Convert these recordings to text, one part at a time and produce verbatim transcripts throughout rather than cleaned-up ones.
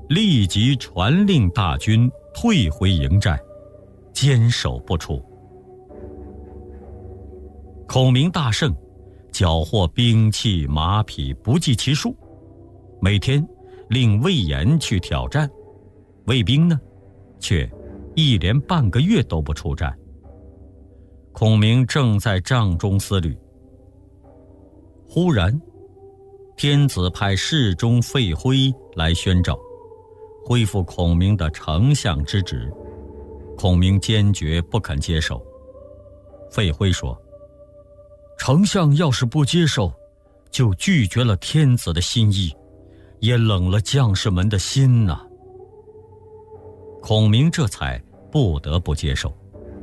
立即传令大军退回营寨，坚守不出。孔明大胜，缴获兵器马匹不计其数，每天令魏延去挑战，魏兵呢，却一连半个月都不出战。孔明正在帐中思虑，忽然天子派侍中费辉来宣召，恢复孔明的丞相之职。孔明坚决不肯接受。费辉说，丞相要是不接受，就拒绝了天子的心意，也冷了将士们的心呐、啊。孔明这才不得不接受。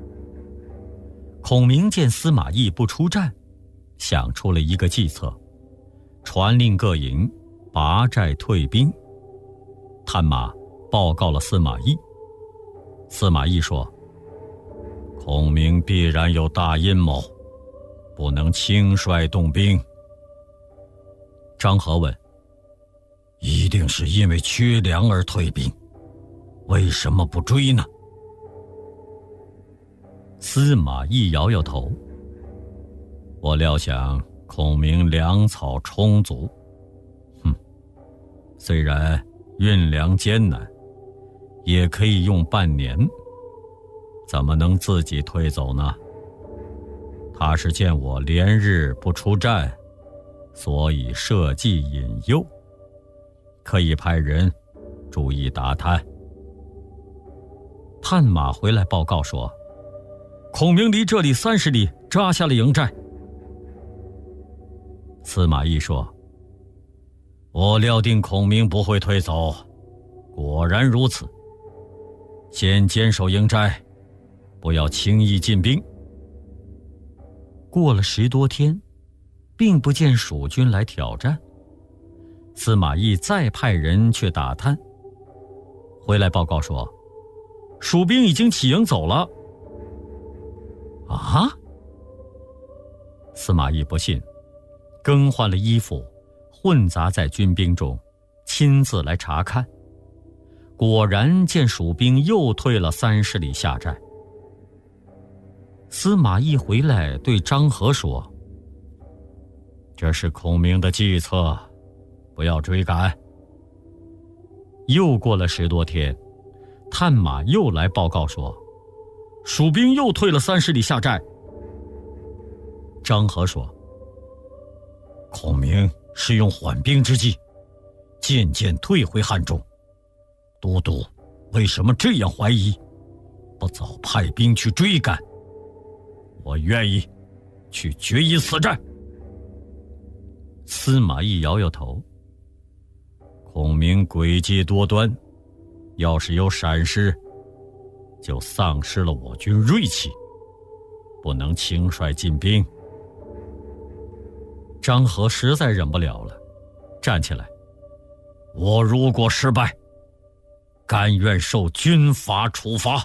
孔明见司马懿不出战，想出了一个计策，传令各营拔寨退兵。探马报告了司马懿，司马懿说，孔明必然有大阴谋，不能轻率动兵。张合问，一定是因为缺粮而退兵，为什么不追呢？司马懿摇摇头，我料想孔明粮草充足，哼，虽然运粮艰难，也可以用半年，怎么能自己退走呢？他是见我连日不出战，所以设计引诱，可以派人注意打探。探马回来报告说，孔明离这里三十里扎下了营寨。司马懿说，我料定孔明不会退走，果然如此。先坚守营寨，不要轻易进兵。过了十多天，并不见蜀军来挑战。司马懿再派人去打探，回来报告说，蜀兵已经起营走了。啊！司马懿不信，更换了衣服，混杂在军兵中，亲自来查看。果然见蜀兵又退了三十里下寨。司马懿回来对张合说，这是孔明的计策，不要追赶。又过了十多天，探马又来报告说，蜀兵又退了三十里下寨。张合说，孔明是用缓兵之计，渐渐退回汉中。都督为什么这样怀疑？不早派兵去追赶？我愿意去决一死战。司马懿摇摇头，孔明诡计多端，要是有闪失，就丧失了我军锐气，不能轻率进兵。张合实在忍不了了，站起来，我如果失败，甘愿受军法处罚。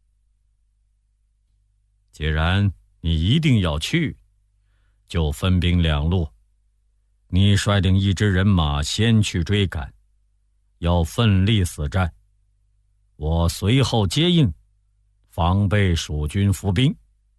既然你一定要去，就分兵两路，你率领一支人马先去追赶，要奋力死战，我随后接应，防备蜀军伏兵。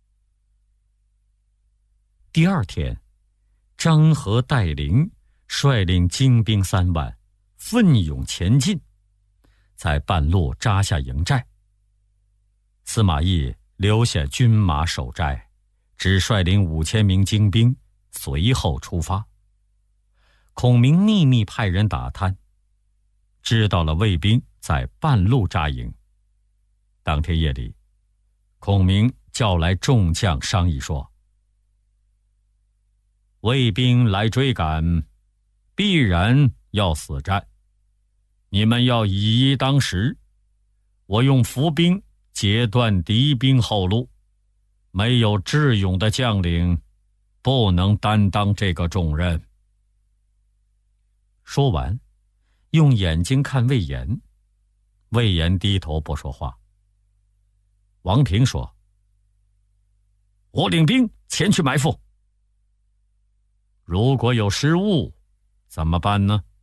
第二天，张合带领率领精兵三万，奋勇前进，在半路扎下营寨。司马懿留下军马守寨，只率领五千名精兵随后出发。孔明秘密派人打探，知道了魏兵在半路扎营。当天夜里，孔明叫来众将商议说，魏兵来追赶，必然要死战，你们要以一当十，我用伏兵截断敌兵后路，没有智勇的将领不能担当这个重任。说完，用眼睛看魏延，魏延低头不说话。王平说，我领兵前去埋伏。如果有失误，怎么办呢？